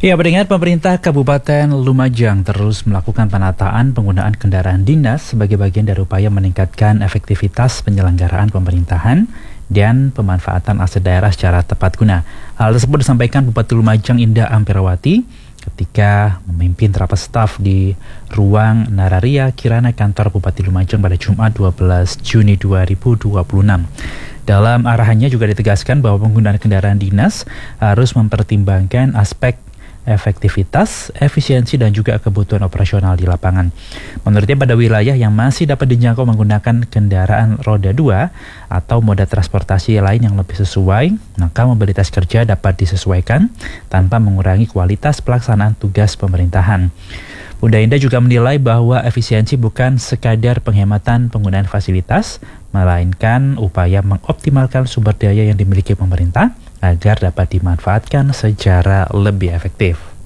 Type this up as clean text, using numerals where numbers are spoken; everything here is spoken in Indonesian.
Ya, pendengar, pemerintah Kabupaten Lumajang terus melakukan penataan penggunaan kendaraan dinas sebagai bagian dari upaya meningkatkan efektivitas penyelenggaraan pemerintahan dan pemanfaatan aset daerah secara tepat guna. Hal tersebut disampaikan Bupati Lumajang Indah Amperawati ketika memimpin rapat staf di ruang Nararia Kirana kantor Bupati Lumajang pada Jumat 12 Juni 2026. Dalam arahannya juga ditegaskan bahwa penggunaan kendaraan dinas harus mempertimbangkan aspek efektivitas, efisiensi, dan juga kebutuhan operasional di lapangan. Menurutnya, pada wilayah yang masih dapat dijangkau menggunakan kendaraan roda 2 atau moda transportasi lain yang lebih sesuai, maka mobilitas kerja dapat disesuaikan tanpa mengurangi kualitas pelaksanaan tugas pemerintahan. Bunda Indah juga menilai bahwa efisiensi bukan sekadar penghematan penggunaan fasilitas, melainkan upaya mengoptimalkan sumber daya yang dimiliki pemerintah agar dapat dimanfaatkan secara lebih efektif.